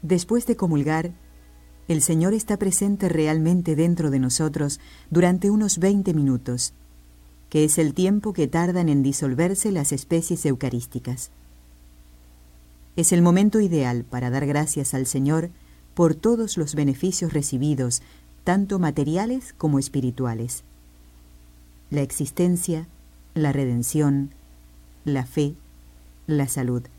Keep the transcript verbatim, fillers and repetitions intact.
Después de comulgar, el Señor está presente realmente dentro de nosotros durante unos veinte minutos, que es el tiempo que tardan en disolverse las especies eucarísticas. Es el momento ideal para dar gracias al Señor por todos los beneficios recibidos, tanto materiales como espirituales. La existencia, la redención, la fe, la salud.